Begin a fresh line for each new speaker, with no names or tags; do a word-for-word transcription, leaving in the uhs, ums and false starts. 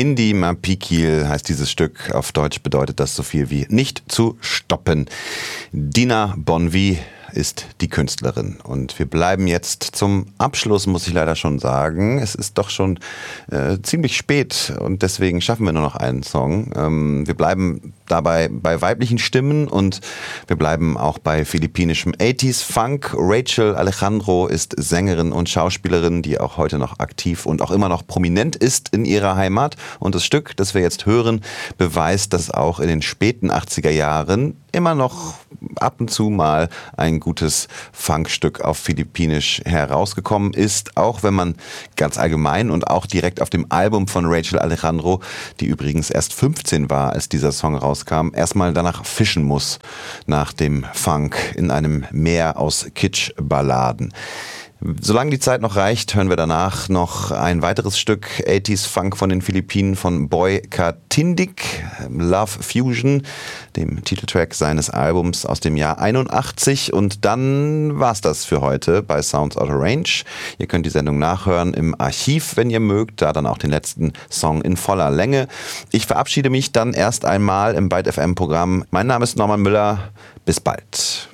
Hindi Mapikil heißt dieses Stück. Auf Deutsch bedeutet das so viel wie nicht zu stoppen. Dina Bonvi ist die Künstlerin. Und wir bleiben jetzt zum Abschluss, muss ich leider schon sagen. Es ist doch schon äh, ziemlich spät und deswegen schaffen wir nur noch einen Song. Ähm, wir bleiben dabei bei weiblichen Stimmen und wir bleiben auch bei philippinischem achtziger Funk. Rachel Alejandro ist Sängerin und Schauspielerin, die auch heute noch aktiv und auch immer noch prominent ist in ihrer Heimat. Und das Stück, das wir jetzt hören, beweist, dass auch in den späten achtziger Jahren immer noch ab und zu mal ein gutes Funkstück auf Philippinisch herausgekommen ist, auch wenn man ganz allgemein und auch direkt auf dem Album von Rachel Alejandro, die übrigens erst fünfzehn war, als dieser Song rauskam, erstmal danach fischen muss, nach dem Funk in einem Meer aus Kitsch-Balladen. Solange die Zeit noch reicht, hören wir danach noch ein weiteres Stück achtziger Funk von den Philippinen von Boy Katindik, Love Fusion, dem Titeltrack seines Albums aus dem Jahr einundachtzig. Und dann war's das für heute bei Sounds Out of Range. Ihr könnt die Sendung nachhören im Archiv, wenn ihr mögt, da dann auch den letzten Song in voller Länge. Ich verabschiede mich dann erst einmal im Byte F M Programm. Mein Name ist Norman Müller. Bis bald.